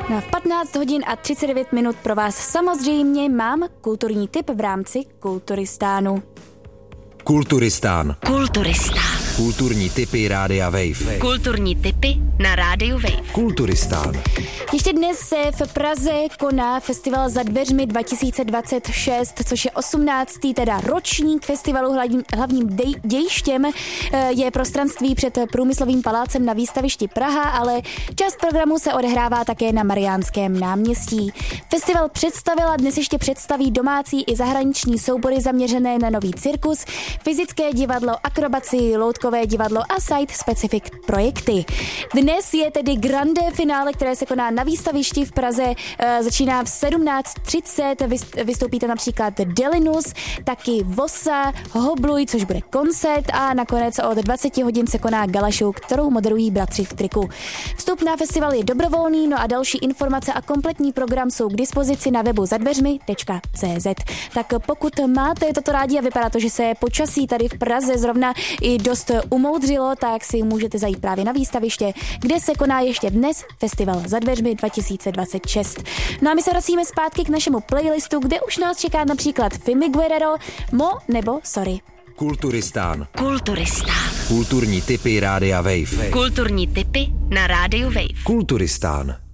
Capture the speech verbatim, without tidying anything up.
No, v patnáct hodin a třicet devět minut pro vás samozřejmě mám kulturní tip v rámci Kulturistánu. Kulturistán. Kulturistán. Kulturní tipy Rádia Wave. Kulturní tipy na Rádiu Wave. Kulturistán. Ještě dnes se v Praze koná festival Za dveřmi dva tisíce dvacet šest, což je osmnáctý teda ročník festivalu. Hlavním, hlavním dej, dějištěm je prostranství před Průmyslovým palácem na výstavišti Praha, ale část programu se odehrává také na Mariánském náměstí. Festival představila, dnes ještě představí domácí i zahraniční soubory zaměřené na nový cirkus, fyzické divadlo, akrobaci, loutkové divadlo a site-specific projekty. Dnes je tedy grande finále, které se koná na výstavišti v Praze. E, začíná v sedmnáct třicet, vystoupíte například Delinus, taky Vosa, Hobluj, což bude koncert a nakonec od dvacet hodin se koná gala show, kterou moderují bratři v triku. Vstup na festival je dobrovolný, no a další informace a kompletní program jsou k dispozici na webu zadveřmi tečka cé zet. Tak pokud máte toto rádi a vypadá to, že se počasí tady v Praze zrovna i dost umoudřilo, tak si můžete zajít právě na výstaviště, kde se koná ještě dnes festival Za dveřmi dva tisíce dvacet šest. No a my se vracíme zpátky k našemu playlistu, kde už nás čeká například Fimi Guerrero, Mo nebo Sorry. Kulturistán. Kulturistán. Kulturní tipy Rádia Wave. Kulturní tipy na Rádiu Wave. Kulturistán.